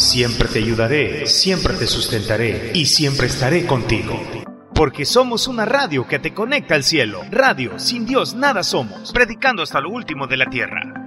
Siempre te ayudaré, siempre te sustentaré y siempre estaré contigo. Porque somos una radio que te conecta al cielo. Radio, sin Dios nada somos. Predicando hasta lo último de la tierra.